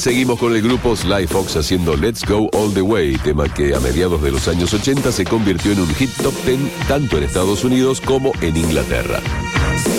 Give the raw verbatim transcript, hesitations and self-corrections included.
Seguimos con el grupo Sly Fox haciendo Let's Go All the Way, tema que a mediados de los años ochenta se convirtió en un hit top ten tanto en Estados Unidos como en Inglaterra.